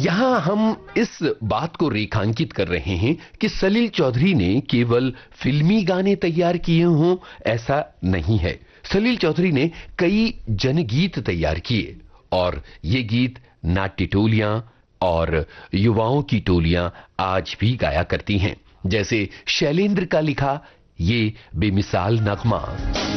यहां हम इस बात को रेखांकित कर रहे हैं कि सलील चौधरी ने केवल फिल्मी गाने तैयार किए हों, ऐसा नहीं है। सलील चौधरी ने कई जनगीत तैयार किए और ये गीत नाट्य टोलियां और युवाओं की टोलियां आज भी गाया करती हैं। जैसे शैलेंद्र का लिखा ये बेमिसाल नगमा।